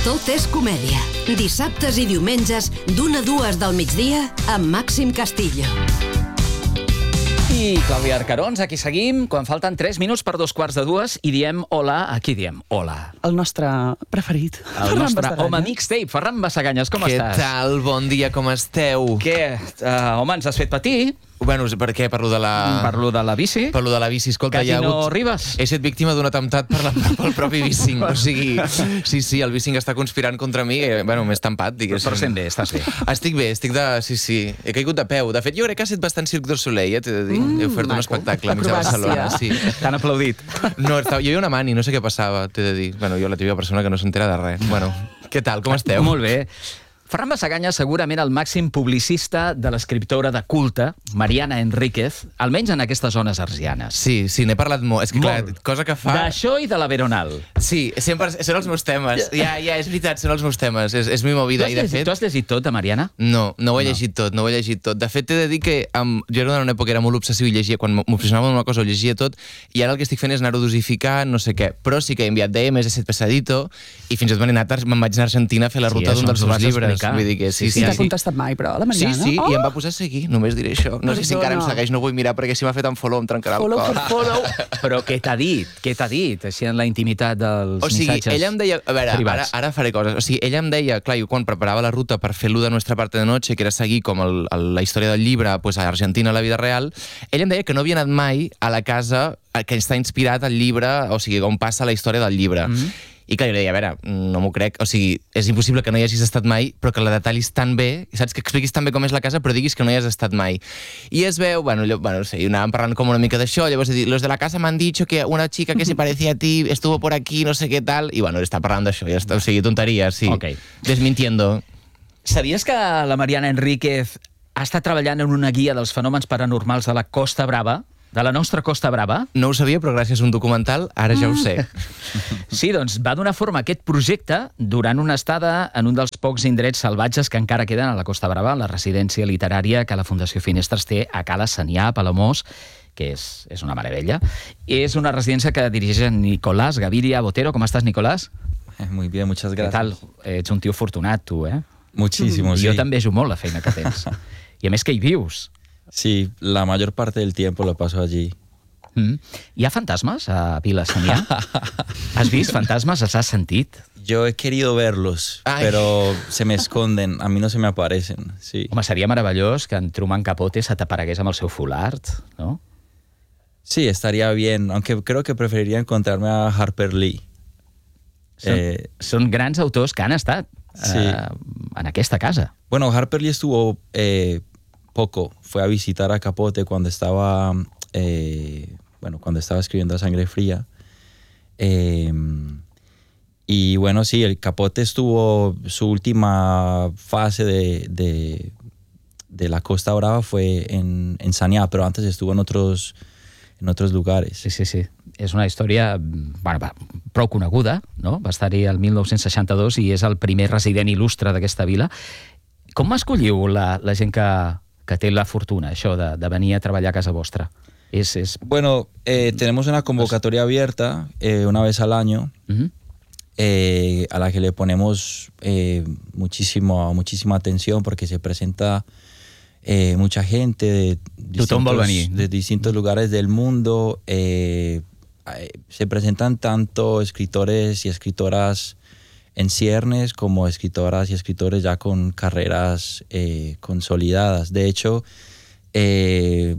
Tot és comèdia. Dissabtes i diumenges, d'1 a 2 del migdia, amb Màxim Castillo. I Clàudia Arcarons, aquí seguim, quan falten 3 minuts per 2:45 i diem hola. A qui diem hola? El nostre preferit. El nostre home mixtape, Ferran Massaganyes, com estàs? Què tal? Bon dia, com esteu? Què? Home, ens has fet patir. Bueno, per què? Parlo de la... Parlo de la bici. Parlo de la bici. Escolta, Quasi no arribes. He estat víctima d'un atemptat pel propi bicing. O sigui, sí, el bicing està conspirant contra mi. Bueno, m'he estampat, diguéssim. Però sent bé, estàs bé. Estic bé, estic de... Sí. He caigut de peu. De fet, jo crec que ha estat bastant Cirque du Soleil, t'he de dir. He ofert un espectacle a mig de Barcelona. Sí. T'han aplaudit. No, jo hi havia una mani, no sé què passava, t'he de dir. Bueno, jo la típica persona que no s'entera de res. Bueno, què tal? Com esteu? Molt bé. Ferran Massaganyes, segurament el màxim publicista de l'escriptora de culte, Mariana Enríquez, almenys en aquestes zones arsianes. Sí, n'he parlat molt. És que, clar, cosa que fa... D'això i de la Veronal. Sí, sempre són els meus temes. Ja, és veritat, són els meus temes. És mi movida. Tu has llegit tot, de Mariana? No ho he llegit tot, De fet, he de dir que jo era una època que era molt obsessiu i llegia, quan m'obsessionava amb una cosa ho llegia tot, i ara el que estic fent és anar-ho dosificant, no sé què. Però sí que he enviat DMs, he set pesadito, i fins i tot me'n vaig anar a Argentina a fer la ruta d'un dels seus llibres. Vull dir que sí. T'ha contestat mai, però, la Mariana? Sí, i em va posar a seguir, només diré això. No sé si encara em segueix, no vull mirar, perquè si m'ha fet un follow em trencarà el cor. Follow. Però què t'ha dit? Així en la intimitat dels missatges privats. O sigui, ella em deia... A veure, ara faré coses. O sigui, ella em deia, clar, jo quan preparava la ruta per fer-lo de Nuestra parte de noche, que era seguir com la història del llibre pues, a Argentina, a la vida real, ella em deia que no havia anat mai a la casa que està inspirat al llibre, o sigui, on passa la història del llibre. I clar, jo deia, a veure, no m'ho crec, o sigui, és impossible que no hi hagis estat mai, però que la detallis tan bé, saps, que expliquis tan bé com és la casa, però diguis que no hi has estat mai. I es veu, bueno, sí, anàvem parlant com una mica d'això, llavors he dit, los de la casa m'han dicho que una chica que se parecía a ti estuvo por aquí, no sé què tal, i bueno, està parlant d'això, ja està, o sigui, tonteries, sí. Okay. Desmintiendo. Sabies que la Mariana Enríquez ha estat treballant en una guia dels fenòmens paranormals de la Costa Brava, de la nostra Costa Brava? No ho sabia, però gràcies a un documental ara ja ho sé. Sí, doncs va donar forma a aquest projecte durant una estada en un dels pocs indrets salvatges que encara queden a la Costa Brava, la residència literària que la Fundació Finestres té a Cala Sanià, a Palamós, que és una meravella. És una residència que dirigeix Nicolás Gaviria Botero. Com estàs, Nicolás? Muy bien, muchas gracias. Què tal? Ets un tio afortunat, tu, eh? Muchísimo, sí. Jo també vejo molt la feina que tens. I a més que hi vius. Sí, la mayor parte del tiempo lo paso allí. ¿Hi ha fantasmas a Vila Sanià? ¿Has vist fantasmas? ¿Els has sentit? Yo he querido verlos, pero se me esconden, a mí no se me aparecen. Sí. Home, seria meravellós que en Truman Capote se t'aparegués amb el seu fulard, no? Sí, estaría bien, aunque creo que preferiría encontrarme a Harper Lee. Són grans autors que han estat en aquesta casa. Bueno, Harper Lee estuvo... poco, fue a visitar a Capote cuando estaba escribiendo a Sangre Fría. Y bueno, sí, el Capote estuvo, su última fase de la Costa Brava fue en Sanià, pero antes estuvo en otros lugares. Sí. És una història prou coneguda, no? Va estar-hi el 1962 i és el primer resident il·lustre d'aquesta vila. Com escolliu la gent que té la fortuna, això de venir a treballar a casa vostra? Bueno, tenemos una convocatoria abierta una vez al año a la que le ponemos muchísima atención porque se presenta mucha gente de distintos lugares del mundo. Se presentan tanto escritores y escritoras en ciernes como escritoras y escritores ya con carreras consolidadas. De hecho, es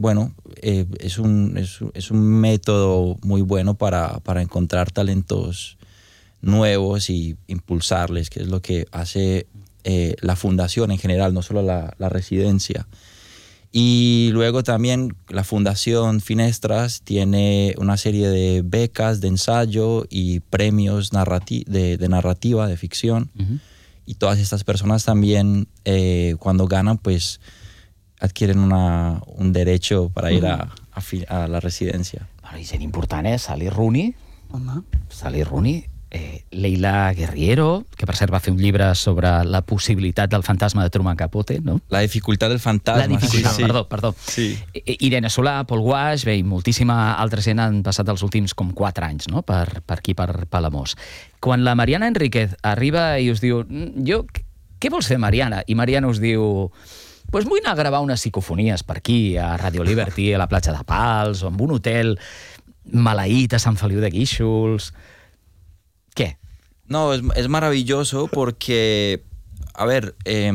un método muy bueno para encontrar talentos nuevos y impulsarles, que es lo que hace la fundación en general, no solo la residencia. Y luego también la Fundación Finestras tiene una serie de becas de ensayo y premios de narrativa, de ficción. Y todas estas personas también, cuando ganan, pues adquieren un derecho para ir a la residencia. Bueno, i gent important, Sally Rooney. Home. Sally Rooney Leila Guerriero, que per cert va fer un llibre sobre la possibilitat del fantasma de Truman Capote, no? La dificultat del fantasma. La dificultat, sí. perdó. Sí. Irene Solà, Paul Guaix, bé, i moltíssima altra gent han passat els últims com 4 anys, no?, per aquí, per Palamós. Quan la Mariana Enríquez arriba i us diu què vols fer, Mariana? I Mariana us diu pues vull anar a gravar unes psicofonies per aquí, a Radio Liberty, a la platja de Pals, o en un hotel maleït a Sant Feliu de Guíxols. ¿Qué? No, es maravilloso porque, a ver,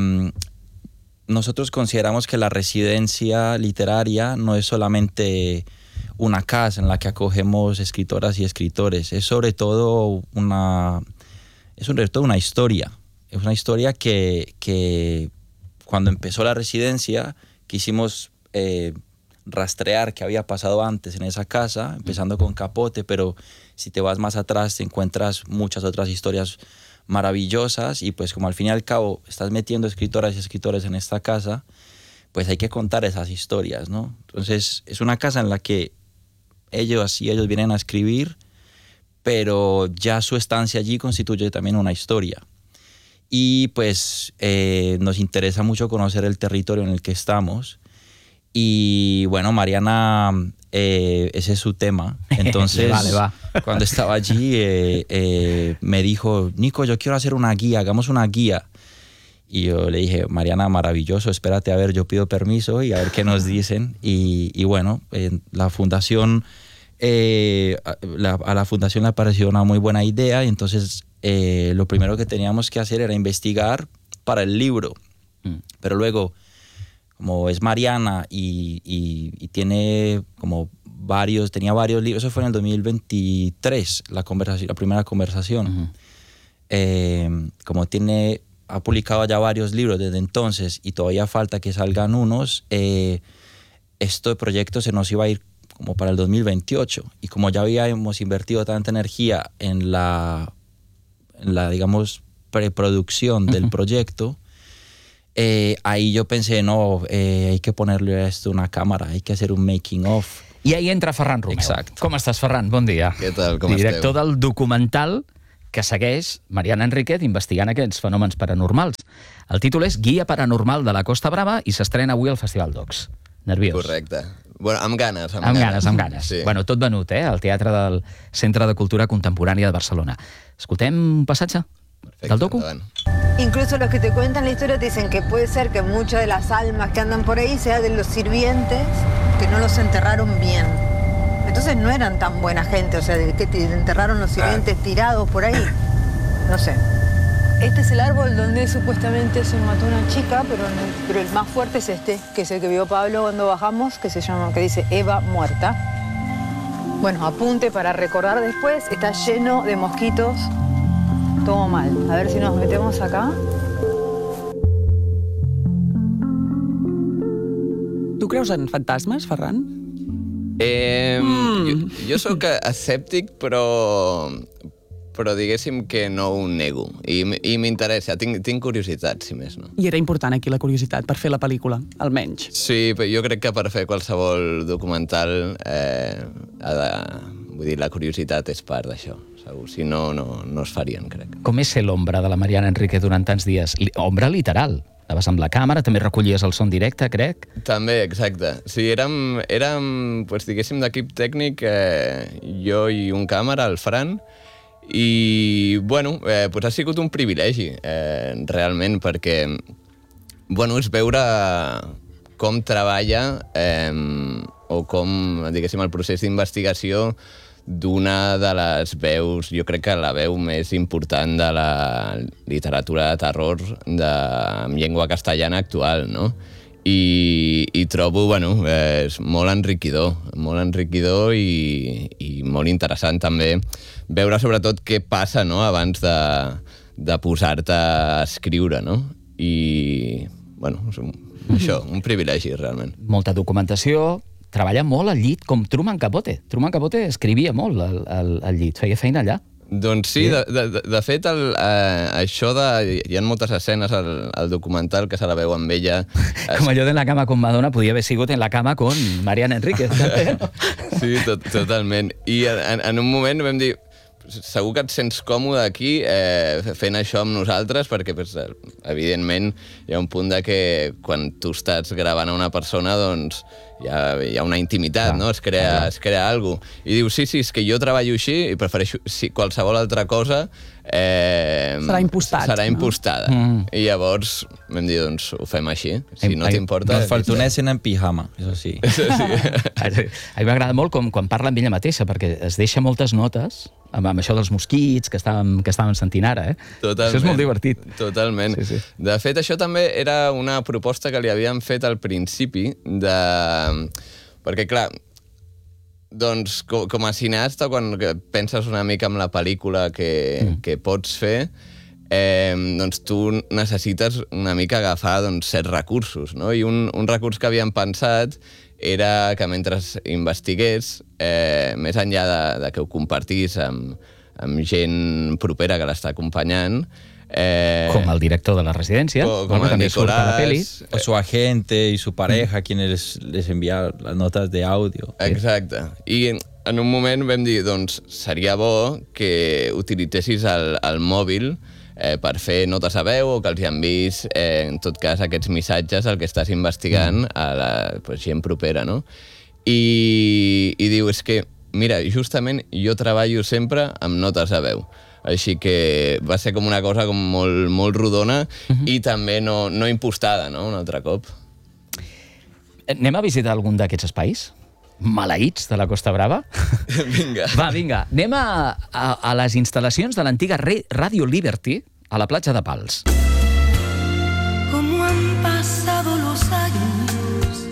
nosotros consideramos que la residencia literaria no es solamente una casa en la que acogemos escritoras y escritores, es sobre todo una historia. Es una historia que cuando empezó la residencia quisimos rastrear qué había pasado antes en esa casa, empezando con Capote, pero si te vas más atrás te encuentras muchas otras historias maravillosas y pues como al fin y al cabo estás metiendo escritoras y escritores en esta casa, pues hay que contar esas historias, ¿no? Entonces es una casa en la que ellos vienen a escribir, pero ya su estancia allí constituye también una historia. Y pues nos interesa mucho conocer el territorio en el que estamos. Y bueno, Mariana, ese es su tema. Entonces, cuando estaba allí, me dijo, Nico, yo quiero hacer una guía, hagamos una guía. Y yo le dije, Mariana, maravilloso, espérate a ver, yo pido permiso y a ver qué nos dicen. Y bueno, la fundación, a la fundación le pareció una muy buena idea. Y entonces lo primero que teníamos que hacer era investigar para el libro. Pero luego, como es Mariana y tiene tenía varios libros, eso fue en el 2023, la primera conversación. Como ha publicado ya varios libros desde entonces y todavía falta que salgan unos, este proyecto se nos iba a ir como para el 2028. Y como ya habíamos invertido tanta energía en la digamos, preproducción del proyecto, ahí yo pensé, no, hay que ponerle a esto una cámara, hay que hacer un making of. I ahí entra Ferran Romeu. Exacte. Com estàs, Ferran? Bon dia. Què tal, com Director esteu? del documental que segueix Mariana Enríquez investigant aquests fenòmens paranormals. El títol és Guia Paranormal de la Costa Brava i s'estrena avui al Festival Docs. Nerviós. Correcte. Bueno, amb ganes. Amb ganes. Sí. Bueno, tot venut, al Teatre del Centre de Cultura Contemporània de Barcelona. Escoltem un passatge del docu. Endavant. Incluso los que te cuentan la historia te dicen que puede ser que muchas de las almas que andan por ahí sea de los sirvientes que no los enterraron bien. Entonces no eran tan buena gente, o sea, que te enterraron los sirvientes tirados por ahí. No sé. Este es el árbol donde supuestamente se mató una chica, pero el más fuerte es este, que es el que vio Pablo cuando bajamos, que dice Eva muerta. Bueno, apunte para recordar después, está lleno de mosquitos. Todo mal. A ver si nos metemos acá. Tu creus en fantasmes, Ferran? Jo sóc escèptic, però diguéssim que no ho nego. I m'interessa, tinc curiositat, si més no. I era important aquí la curiositat per fer la pel·lícula, almenys. Sí, però jo crec que per fer qualsevol documental vull dir, la curiositat és part d'això. Segur, si no, no es farien, crec. Com és ser l'ombra de la Mariana Enríquez durant tants dies? Ombra literal. Anaves amb la càmera, també recollies el son directe, crec? També, exacte. Sí, érem pues, diguéssim, d'equip tècnic, jo i un càmera, el Fran, i, bueno, pues ha sigut un privilegi, realment, perquè, bueno, és veure com treballa o com, diguéssim, el procés d'investigació d'una de les veus, jo crec que la veu més important de la literatura de terror en llengua castellana actual, no? I trobo, bueno, és molt enriquidor i molt interessant també veure sobretot què passa, no?, abans de posar-te a escriure, no? I, bueno, això, un privilegi, realment. Molta documentació, treballa molt al llit, com Truman Capote. Truman Capote escrivia molt al llit, feia feina allà. Doncs sí, de fet, això hi ha moltes escenes al documental que se la veu amb ella. Com allò de la cama con Madonna podia haver sigut en la cama con Mariana Enríquez. Sí, totalment. I en un moment vam dir, segur que et sents còmode aquí fent això amb nosaltres, perquè pues, evidentment hi ha un punt de que quan tu estàs gravant a una persona doncs hi ha una intimitat, no? Es crea alguna cosa. I dius, sí, és que jo treballo així i prefereixo qualsevol altra cosa serà impostada. I llavors vam dir, doncs ho fem així. Si no t'importa... Nos faltonesen en pijama, eso sí. A mi m'agrada molt quan parla amb ella mateixa, perquè es deixa moltes notes amb això dels mosquits que estàvem sentint ara. Totalment. Això és molt divertit. Totalment. Sí. De fet, això també era una proposta que li havíem fet al principi, perquè, clar, doncs, com a cineasta, quan penses una mica en la pel·lícula que pots fer, doncs tu necessites una mica agafar certs recursos, no? I un recurs que havíem pensat era que mentre investigués, més enllà de que ho compartís amb gent propera que l'està acompanyant, com el director de la residència, com el Nicolás, o su agente y su pareja, quienes les envía las notas de audio. Exacte. I en un moment vam dir, doncs, seria bo que utilitzessis el mòbil per fer notes a veu o que els enviïs, en tot cas, aquests missatges al que estàs investigant a la gent propera, no? I diu, és que, mira, justament jo treballo sempre amb notes a veu. Així que va ser com una cosa com molt rodona i també no impostada, no?, un altre cop. Anem a visitar algun d'aquests espais? Maleïts de la Costa Brava? Vinga. Va, vinga. Anem a les instal·lacions de l'antiga Radio Liberty a la platja de Pals. Como han pasado los años,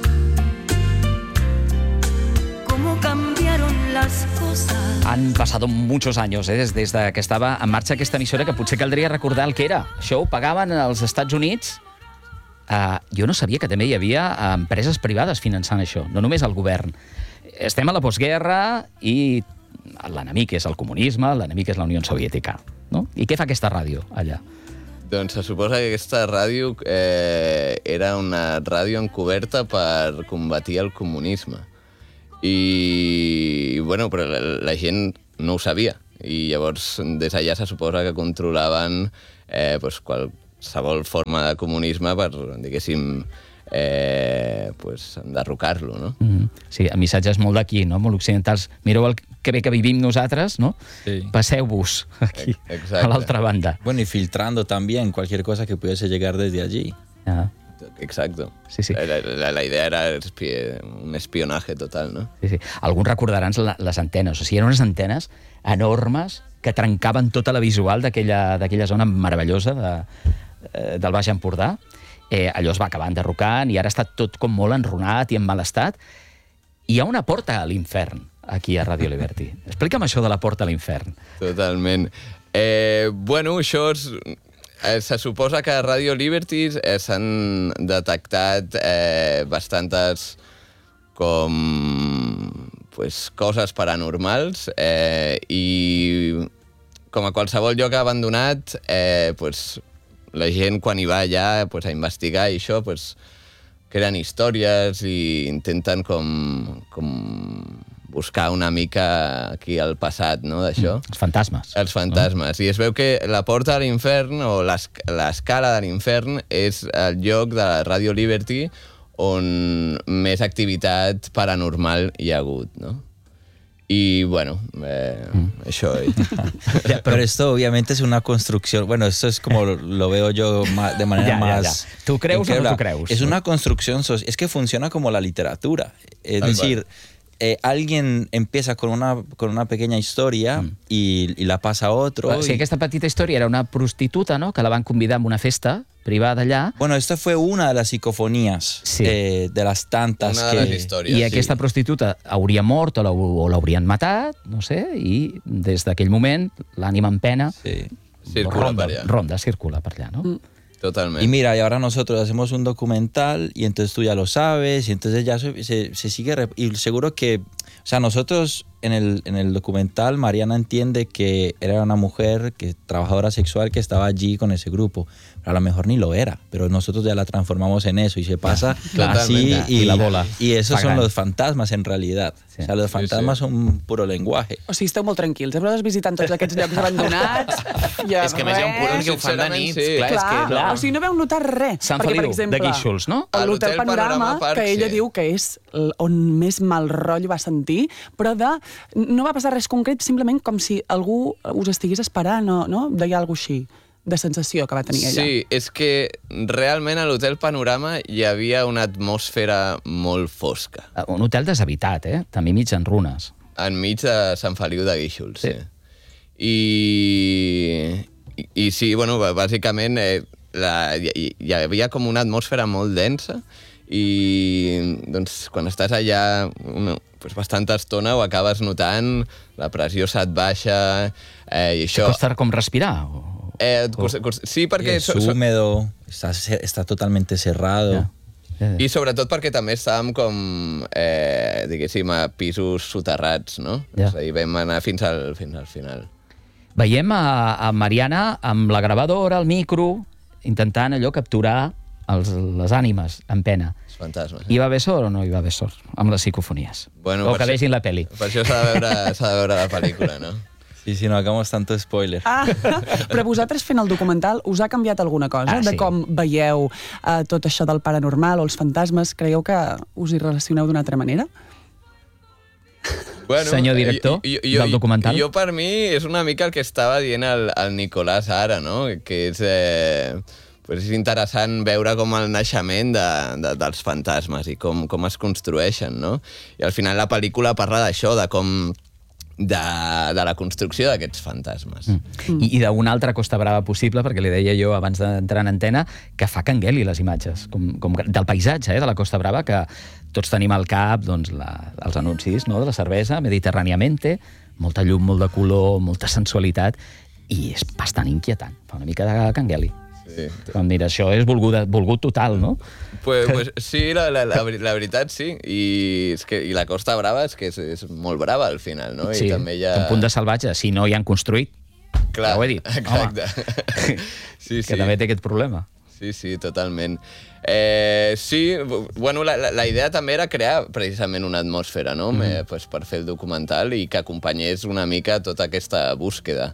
cómo cambiaron las cosas. Han pasado muchos años, des que estava en marxa aquesta emissora, que potser caldria recordar el que era. Això ho pagaven als Estats Units. Jo no sabia que també hi havia empreses privades finançant això, no només el govern. Estem a la postguerra i l'enemic és el comunisme, l'enemic és la Unió Soviètica, no? I què fa aquesta ràdio allà? Doncs se suposa que aquesta ràdio era una ràdio encoberta per combatir el comunisme. I, bueno, però la gent no ho sabia. I llavors, des d'allà se suposa que controlaven qualsevol forma de comunisme per, diguéssim, enderrocar-lo, no? Sí, missatges molt d'aquí, no?, molt occidentals. Mireu que bé que vivim nosaltres, no? Sí. Passeu-vos aquí, Exacte. a l'altra banda. Bueno, y filtrando también cualquier cosa que pudiese llegar desde allí. Exacto. Sí. La idea era un espionaje total, no? Sí. Alguns recordaran les antenes. O sigui, eren unes antenes enormes que trencaven tota la visual d'aquella zona meravellosa del Baix Empordà. Allò es va acabar enderrocant i ara està tot com molt enrunat i en mal estat. Hi ha una porta a l'infern aquí a Radio Liberty. Explica'm això de la porta a l'infern. Totalment. Bueno, això és... Se suposa que a Radio Liberty s'han detectat bastantes coses paranormals i com a qualsevol lloc abandonat, la gent quan hi va allà a investigar i això, creen històries i intenten com buscar una mica aquí al passat, no?, d'això. Els fantasmes. Els fantasmes. I es veu que la porta a l'infern, o l'escala de l'infern, és el lloc de la Radio Liberty on més activitat paranormal hi ha hagut, no? Y bueno, eso. Pero esto obviamente es una construcción, bueno, esto es como lo veo yo de manera más... ¿Tú crees o no tú crees? Es una construcción, es que funciona como la literatura. Es decir, alguien empieza con una pequeña historia y la pasa a otro. Sí, aquesta petita història era una prostituta, no?, que la van convidar a una festa privada allà. Bueno, esta fue una de las psicofonías, sí, de las tantas una de les històries. I aquesta prostituta hauria mort o l'haurien matat, no sé, i des d'aquell moment l'ànima en pena circula per allà. Circula per allà, no? Totalmente. Y mira, y ahora nosotros hacemos un documental y entonces tú ya lo sabes y entonces ya se sigue y seguro que, o sea, nosotros en el documental Mariana entiende que era una mujer trabajadora sexual que estaba allí con ese grupo. Pero a lo mejor ni lo era, pero nosotros ya la transformamos en eso y se pasa así y la bola. Y esos son los fantasmas en realidad. Sí. O sea, los fantasmas són puro lenguaje. O sigui, esteu molt tranquils. Heu anat visitant tots aquests llocs abandonats. És que a més hi ha un punt en què ho fan de nit. Sí. Clar, és que no. O sigui, no veu notar res. Sant Feliu, de Guíxols, no? L'Hotel Panorama, que ella diu que és on més mal rotllo va sentir, però no va passar res concret, simplement com si algú us estigués esperant, no? Deia alguna cosa així, de sensació que va tenir ella. Sí, és que realment a l'Hotel Panorama hi havia una atmosfera molt fosca. Un hotel deshabitat, també mig en runes. Enmig de Sant Feliu de Guíxols, sí. I sí, bueno, bàsicament hi havia com una atmosfera molt densa i doncs quan estàs allà bastanta estona ho acabes notant, la pressió se't baixa i això... Costa com respirar? Sí, perquè... Es húmedo, está totalmente cerrado. I sobretot perquè també estàvem com, diguéssim, a pisos soterrats, no? És a dir, vam anar fins al final. Veiem a Mariana amb la gravadora, el micro, intentant allò capturar les ànimes en pena. Els fantasmes. Hi va haver sort o no hi va haver sort amb les psicofonies? Bueno, o que vegin la pel·li. Per això s'ha de veure la pel·lícula, no? Sí, si no hagamos tanto spoiler. Però vosaltres fent el documental us ha canviat alguna cosa? De com veieu tot això del paranormal o els fantasmes? Creieu que us hi relacioneu d'una altra manera? Bueno, senyor director del documental. Jo, per mi, és una mica el que estava dient el Nicolàs ara, no? Que és interessant veure com el naixement dels fantasmes i com es construeixen, no? I al final la pel·lícula parla d'això, de la construcció d'aquests fantasmes. I d'una altra Costa Brava possible, perquè li deia jo abans d'entrar en antena, que fa cangueli les imatges, com del paisatge de la Costa Brava, que tots tenim al cap els anuncis de la cervesa, Mediterràniamente, molta llum, molt de color, molta sensualitat, i és bastant inquietant, fa una mica de cangueli. Sí. Mira, això és volgut total, no? Pues sí, la veritat sí. I la Costa Brava és que és molt brava al final, no? Sí, i també hi ha... un punt de salvatge. Si no hi han construït, clar, ja ho he dit. Exacte. Sí. Que també té aquest problema. Sí, totalment. Sí, bueno, la idea també era crear precisament una atmosfera, no? Per fer el documental i que acompanyés una mica tota aquesta búsqueda.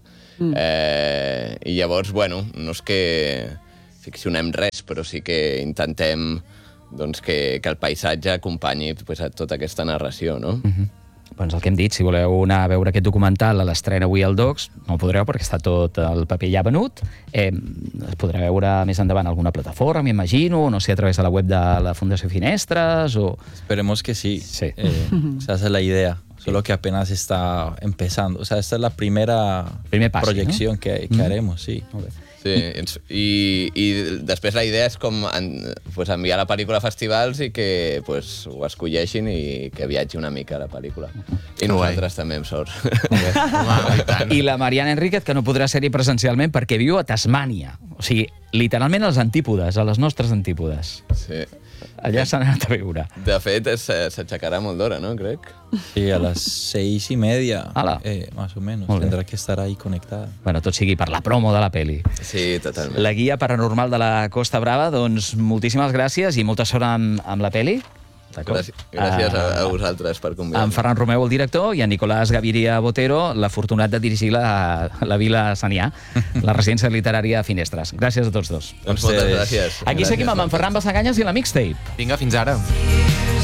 I llavors, bueno, no és que ficcionem res, però sí que intentem que el paisatge acompanyi a tota aquesta narració, no? Doncs el que hem dit, si voleu anar a veure aquest documental a l'estrena avui al Docs, no ho podreu perquè està tot el paper ja venut. Es podrà veure més endavant a alguna plataforma, m'imagino, no sé, a través de la web de la Fundació Finestres o... Esperemos que sí. Esa es la idea. Solo que apenas está empezando. O sea, esta es la primera proyección, ¿no? que haremos, sí. Sí, i després la idea és com enviar la pel·lícula a festivals i que ho escolleixin i que viatgi una mica a la pel·lícula. I nosaltres també, amb sort. I la Mariana Enríquez, que no podrà ser-hi presencialment perquè viu a Tasmània. O sigui, literalment als antípodes, a les nostres antípodes. Sí. Allà s'han anat a veure. De fet, s'aixecarà molt d'hora, ¿no? Crec. Sí, a las 6:30, más o menos. Tendrá que estar ahí conectada. Bueno, tot sigui per la promo de la peli. Sí, totalment. La guia paranormal de la Costa Brava, doncs moltíssimes gràcies i molta sort amb la peli. Gràcies a vosaltres per convidar-me. En Ferran Romeu, el director, i en Nicolàs Gaviria Botero, l'afortunat de dirigir la Vila Sanià, la residència literària Finestres. Gràcies a tots dos. Doncs moltes gràcies. Aquí seguim amb en Ferran Basaganyes i la Mixtape. Vinga, fins ara.